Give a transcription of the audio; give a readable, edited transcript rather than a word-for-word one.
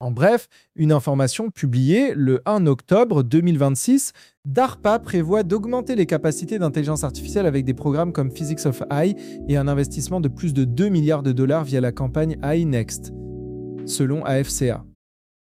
En bref, une information publiée le 1 octobre 2026, DARPA prévoit d'augmenter les capacités d'intelligence artificielle avec des programmes comme Physics of AI et un investissement de plus de 2 milliards de dollars via la campagne AI Next, selon AFCA.